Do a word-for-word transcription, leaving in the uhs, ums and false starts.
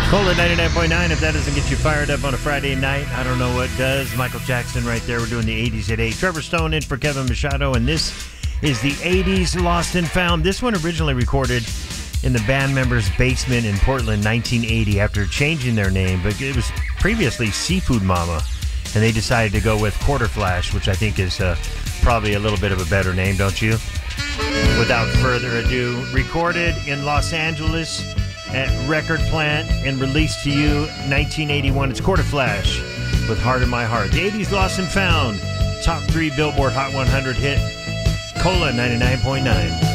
Cola ninety-nine point nine. If that doesn't get you fired up on a Friday night, I don't know what does. Michael Jackson right there. We're doing the eighties at eight. Trevor Stone in for Kevin Machado, and this is the eighties Lost and Found. This one originally recorded in the band members' basement in Portland, nineteen eighty, after changing their name, but it was previously Seafood Mama, and they decided to go with Quarter Flash, which I think is uh, probably a little bit of a better name, don't you? Without further ado, recorded in Los Angeles at Record Plant and released to you nineteen eighty-one. It's Quarter Flash with Heart in My Heart. The eighties Lost and Found, top three Billboard Hot one hundred hit, Cola ninety-nine point nine.